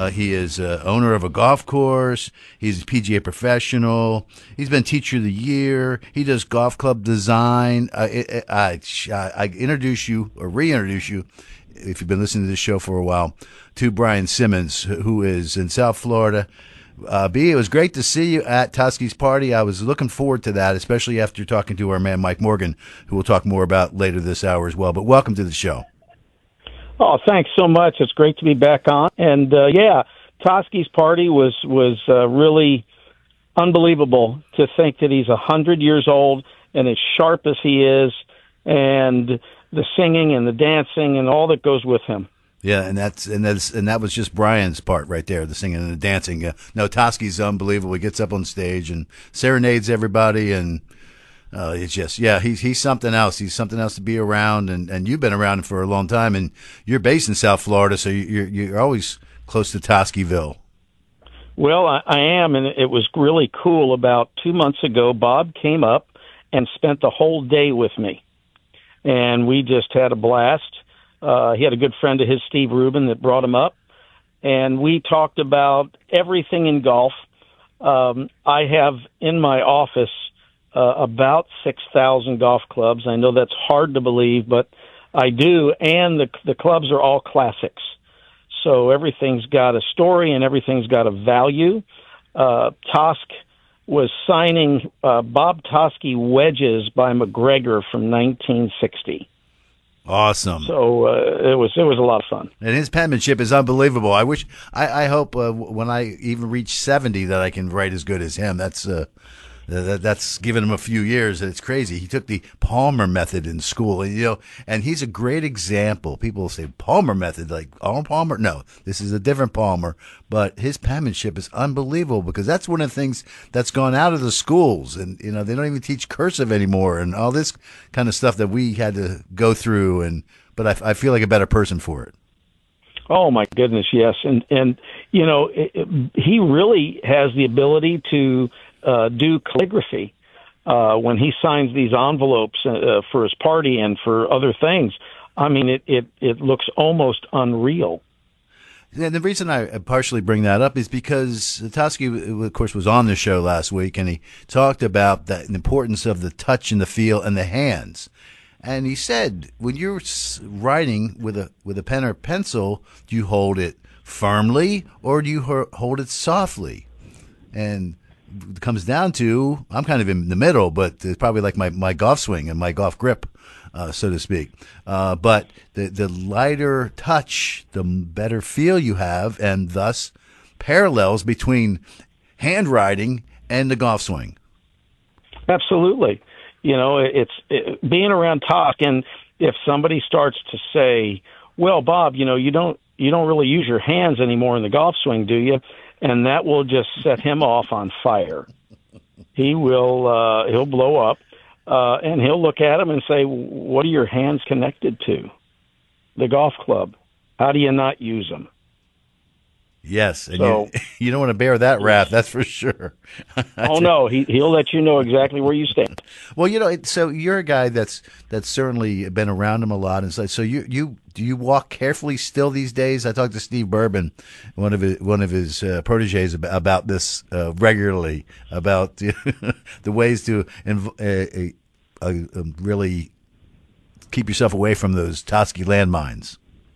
He is owner of a golf course. He's a PGA professional. He's been Teacher of the Year. He does golf club design. I introduce you or reintroduce you, if you've been listening to this show for a while, to Brian Simmons, who is in South Florida. B, it was great to see you at Toski's party. I was looking forward to that, especially after talking to our man Mike Morgan, who we'll talk more about later this hour as well. But welcome to the show. Oh, thanks so much. It's great to be back on. And Toski's party was really unbelievable to think that he's 100 years old and as sharp as he is, and the singing and the dancing and all that goes with him. Yeah, and that was just Brian's part right there, the singing and the dancing. No, Toski's unbelievable. He gets up on stage and serenades everybody, and it's just, he's something else. He's something else to be around, and you've been around him for a long time, and you're based in South Florida, so you're always close to Toskiville. Well, I am, and it was really cool. About 2 months ago, Bob came up and spent the whole day with me, and we just had a blast. He had a good friend of his, Steve Rubin, that brought him up, and we talked about everything in golf. I have in my office about 6,000 golf clubs. I know that's hard to believe, but I do, and the clubs are all classics. So everything's got a story and everything's got a value. Tosk was signing Bob Toski wedges by McGregor from 1960. Awesome. So it was a lot of fun. And his penmanship is unbelievable. I hope when I even reach 70 that I can write as good as him. That's given him a few years. It's crazy. He took the Palmer method in school, and he's a great example. People say Palmer method, like Arnold Palmer. No, this is a different Palmer, but his penmanship is unbelievable because that's one of the things that's gone out of the schools, and they don't even teach cursive anymore and all this kind of stuff that we had to go through. But I feel like a better person for it. Oh my goodness, yes, and he really has the ability to do calligraphy when he signs these envelopes for his party and for other things. I mean, it looks almost unreal. And the reason I partially bring that up is because Toski, of course, was on the show last week, and he talked about the importance of the touch and the feel and the hands. And he said, when you're writing with a pen or pencil, do you hold it firmly or do you hold it softly? And it comes down to, I'm kind of in the middle, but it's probably like my golf swing and my golf grip, so to speak. But the lighter touch, the better feel you have, and thus parallels between handwriting and the golf swing. Absolutely. It's being around Tosk, and if somebody starts to say, well, Bob, you don't really use your hands anymore in the golf swing, do you? And that will just set him off on fire. He will, he'll blow up, and he'll look at him and say, what are your hands connected to? The golf club. How do you not use them? Yes, and so, you don't want to bear that wrath, that's for sure. Oh no, he'll let you know exactly where you stand. Well, so you're a guy that's certainly been around him a lot, and so do you walk carefully still these days? I talked to Steve Bourbon, one of his proteges, about this regularly, about the ways to really keep yourself away from those Toski landmines.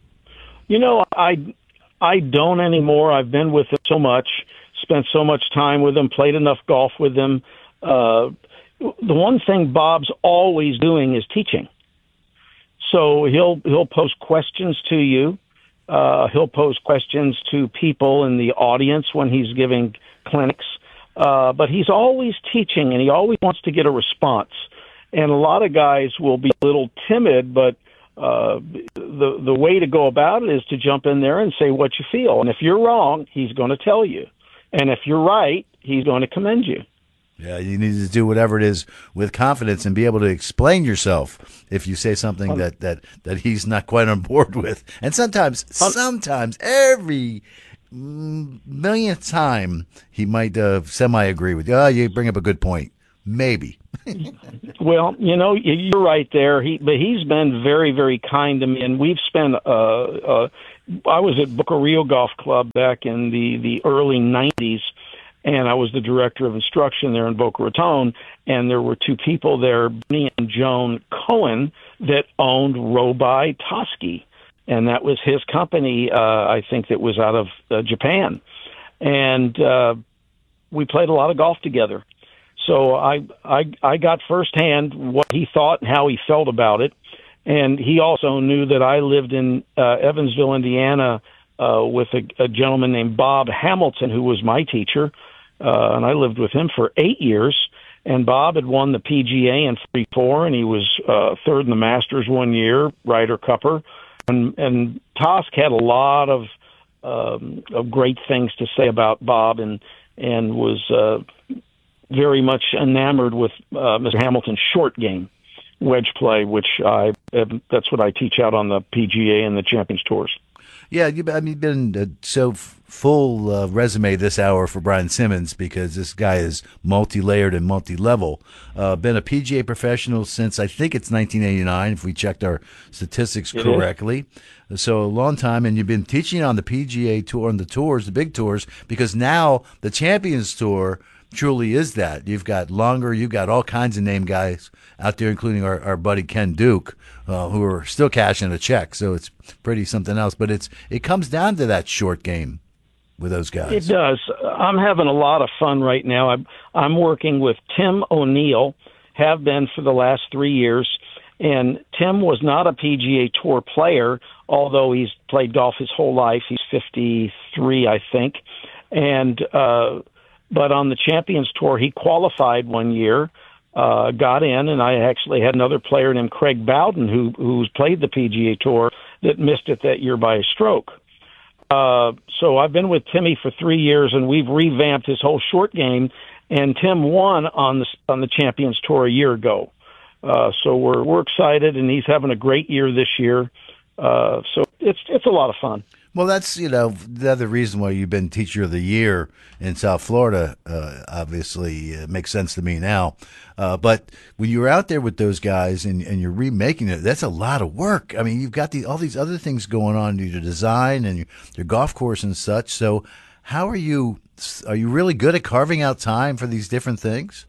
I don't anymore. I've been with him so much, spent so much time with him, played enough golf with him. The one thing Bob's always doing is teaching. So he'll pose questions to you. He'll pose questions to people in the audience when he's giving clinics. But he's always teaching, and he always wants to get a response. And a lot of guys will be a little timid, but the way to go about it is to jump in there and say what you feel. And if you're wrong, he's going to tell you. And if you're right, he's going to commend you. Yeah, you need to do whatever it is with confidence and be able to explain yourself if you say something that he's not quite on board with. And sometimes every millionth time he might semi-agree with you. Oh, you bring up a good point. Maybe. Well, you're right there. But he's been very, very kind to me, and we've spent I was at Boca Rio Golf Club back in the early 90s, and I was the director of instruction there in Boca Raton, and there were two people there, Benny and Joan Cohen, that owned Robai Toski, and that was his company, I think, that was out of Japan. And we played a lot of golf together. So I got firsthand what he thought and how he felt about it. And he also knew that I lived in Evansville, Indiana, with a gentleman named Bob Hamilton, who was my teacher. And I lived with him for 8 years. And Bob had won the PGA in 3-4, and he was third in the Masters one year, Ryder Cupper. And Tosk had a lot of great things to say about Bob, and was very much enamored with Mr. Hamilton's short game, wedge play, which that's what I teach out on the PGA and the Champions Tours. Yeah, you've been so full resume this hour for Brian Simmons, because this guy is multi-layered and multi-level. Been a PGA professional since, I think it's 1989, if we checked our statistics correctly. So a long time, and you've been teaching on the PGA Tour, on the tours, the big tours, because now the Champions Tour truly is that. You've got Longer, you've got all kinds of name guys out there, including our buddy Ken Duke, who are still cashing a check. So it's pretty something else. But it comes down to that short game with those guys. It does. I'm having a lot of fun right now. I'm working with Tim O'Neill, have been for the last 3 years. And Tim was not a PGA Tour player, although he's played golf his whole life. He's 53, I think. And but on the Champions Tour, he qualified one year, got in, and I actually had another player named Craig Bowden who's played the PGA Tour that missed it that year by a stroke. So I've been with Timmy for 3 years, and we've revamped his whole short game. And Tim won on the Champions Tour a year ago. So we're excited, and he's having a great year this year. So it's a lot of fun. Well, that's, the other reason why you've been Teacher of the Year in South Florida, obviously makes sense to me now. But when you're out there with those guys and you're remaking it, that's a lot of work. I mean, you've got all these other things going on, your design and your golf course and such. So how are you really good at carving out time for these different things?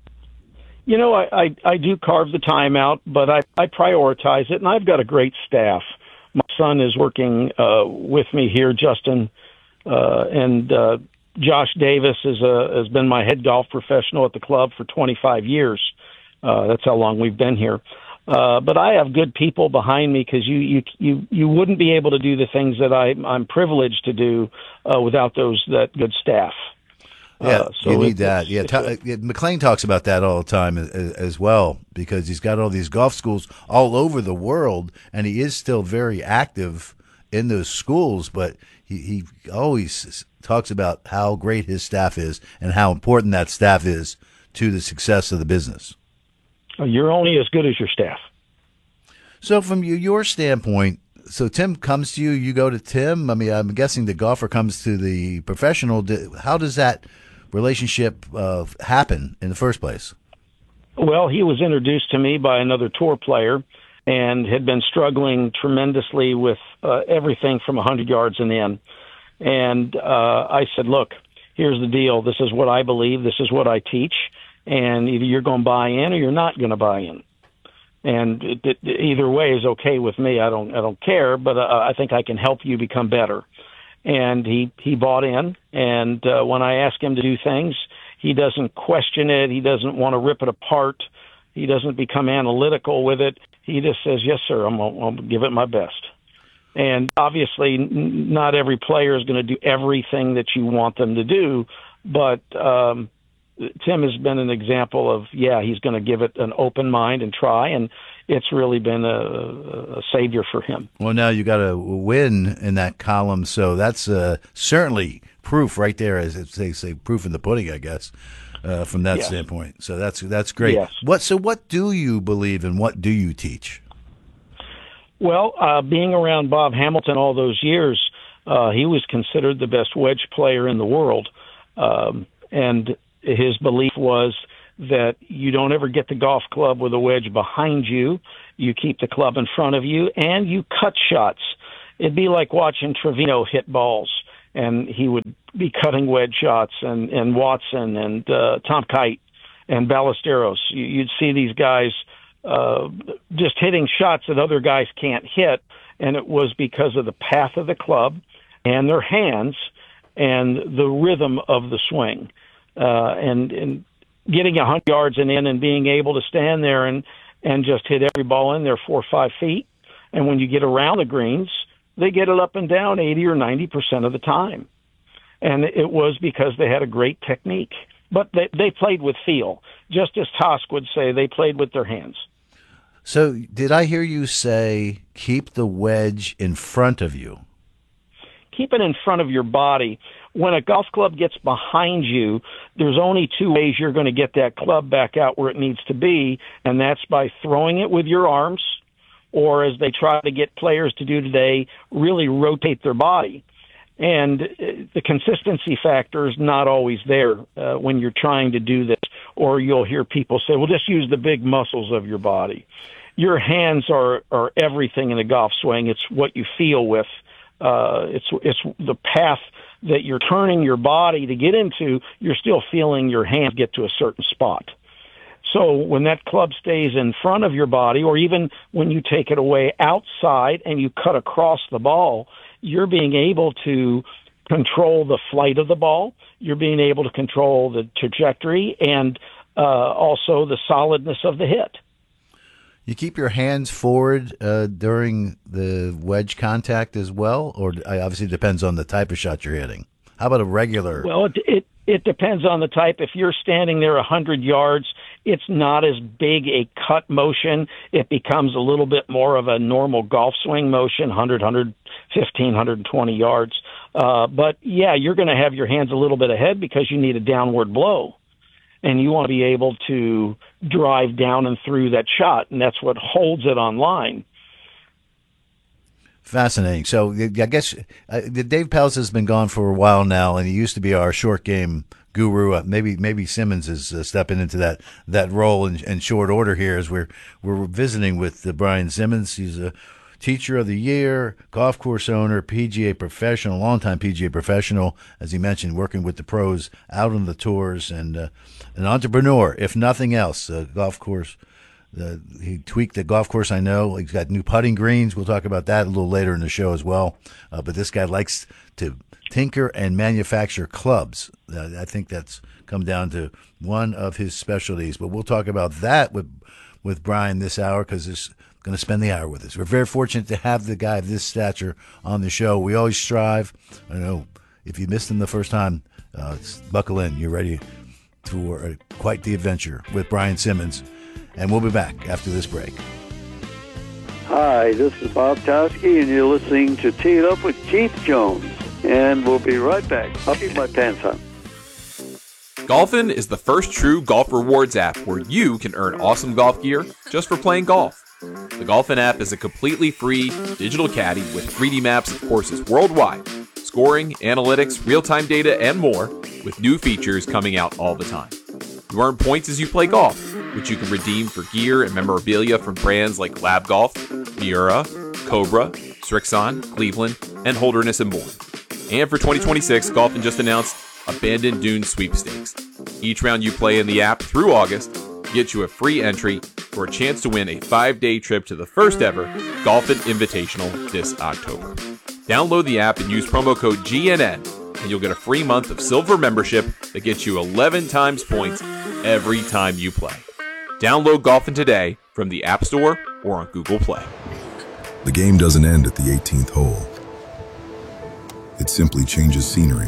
I do carve the time out, but I prioritize it, and I've got a great staff. My son is working with me here, Justin, and Josh Davis has been my head golf professional at the club for 25 years. That's how long we've been here. But I have good people behind me, because you wouldn't be able to do the things that I'm privileged to do without that good staff. Yeah, so you need that. McLean talks about that all the time as well, because he's got all these golf schools all over the world, and he is still very active in those schools, but he always talks about how great his staff is and how important that staff is to the success of the business. You're only as good as your staff. So from your standpoint, so Tim comes to you, you go to Tim. I mean, I'm guessing the golfer comes to the professional. How does that relationship happen in the first place? Well, he was introduced to me by another tour player and had been struggling tremendously with everything from 100 yards and in. And I said, look, here's the deal. This is what I believe. This is what I teach. And either you're going to buy in or you're not going to buy in. And either way is okay with me. I don't care, but I think I can help you become better. And he bought in, and when I ask him to do things, he doesn't question it. He doesn't want to rip it apart. He doesn't become analytical with it. He just says, yes, sir, I'll give it my best. And obviously, not every player is going to do everything that you want them to do, but Tim has been an example of, he's going to give it an open mind and try, and it's really been a savior for him. Well, now you got to win in that column, so that's certainly proof right there, as they say, proof in the pudding, I guess, from that standpoint. So that's great. Yes. What do you believe and what do you teach? Well, being around Bob Hamilton all those years, he was considered the best wedge player in the world, and his belief was that you don't ever get the golf club with a wedge behind you. You keep the club in front of you, and you cut shots. it'd be like watching Trevino hit balls, and he would be cutting wedge shots, and Watson and Tom Kite and Ballesteros. You'd see these guys just hitting shots that other guys can't hit, and it was because of the path of the club and their hands and the rhythm of the swing. And getting 100 yards and in and being able to stand there and just hit every ball in there 4 or 5 feet. And when you get around the greens, they get it up and down 80 or 90% of the time. And it was because they had a great technique. But they played with feel. Just as Tosk would say, they played with their hands. So did I hear you say keep the wedge in front of you? Keep it in front of your body. When a golf club gets behind you, there's only 2 ways you're going to get that club back out where it needs to be, and that's by throwing it with your arms, or as they try to get players to do today, really rotate their body. And the consistency factor is not always there when you're trying to do this, or you'll hear people say, well, just use the big muscles of your body. Your hands are everything in a golf swing. It's what you feel with. It's the path that you're turning your body to get into. You're still feeling your hands get to a certain spot. So when that club stays in front of your body, or even when you take it away outside and you cut across the ball, you're being able to control the flight of the ball. You're being able to control the trajectory and also the solidness of the hit. You keep your hands forward during the wedge contact as well, or obviously it depends on the type of shot you're hitting. How about a regular? Well, it depends on the type. If you're standing there 100 yards, it's not as big a cut motion. It becomes a little bit more of a normal golf swing motion, 100, 115, 120 yards. But, yeah, you're going to have your hands a little bit ahead because you need a downward blow. And you want to be able to drive down and through that shot, and that's what holds it on line. Fascinating. So I guess Dave Pelz has been gone for a while now, and he used to be our short game guru. Maybe Simmons is stepping into that role in short order here as we're visiting with Brian Simmons. He's a Teacher of the Year, golf course owner, PGA professional, longtime PGA professional, as he mentioned, working with the pros out on the tours, and an entrepreneur, if nothing else. Golf course, he tweaked the golf course, I know. He's got new putting greens. We'll talk about that a little later in the show as well. But this guy likes to tinker and manufacture clubs. I think that's come down to one of his specialties. But we'll talk about that with Brian this hour because it's going to spend the hour with us. We're very fortunate to have the guy of this stature on the show. We always strive. I know if you missed him the first time, buckle in. You're ready for quite the adventure with Brian Simmons. And we'll be back after this break. Hi, this is Bob Toski, and you're listening to Tee It Up with Keith Jones. And we'll be right back. I'll keep my pants on. Golfin is the first true golf rewards app where you can earn awesome golf gear just for playing golf. The Golfin app is a completely free digital caddy with 3D maps of courses worldwide, scoring, analytics, real-time data, and more, with new features coming out all the time. You earn points as you play golf, which you can redeem for gear and memorabilia from brands like Lab Golf, Miura, Cobra, Srixon, Cleveland, and Holderness and Bourne. And for 2026, Golfin just announced Abandoned Dunes Sweepstakes. Each round you play in the app through August gets you a free entry for a chance to win a 5-day trip to the first ever Golfin Invitational this October. Download the app and use promo code GNN, and you'll get a free month of silver membership that gets you 11 times points every time you play. Download Golfin today from the App Store or on Google Play. The game doesn't end at the 18th hole. It simply changes scenery.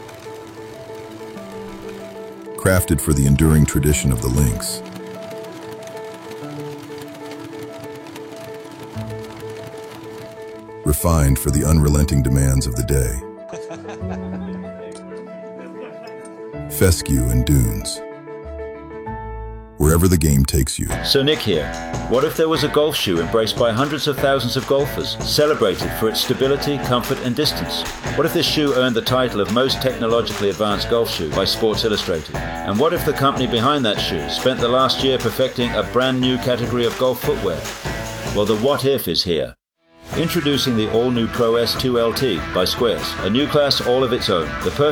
Crafted for the enduring tradition of the links. Refined for the unrelenting demands of the day. Fescue and dunes. Wherever the game takes you. So Nick here. What if there was a golf shoe embraced by hundreds of thousands of golfers, celebrated for its stability, comfort and distance? What if this shoe earned the title of most technologically advanced golf shoe by Sports Illustrated? And what if the company behind that shoe spent the last year perfecting a brand new category of golf footwear? Well, the what if is here. Introducing the all-new Pro S2 LT by Squares, a new class all of its own. The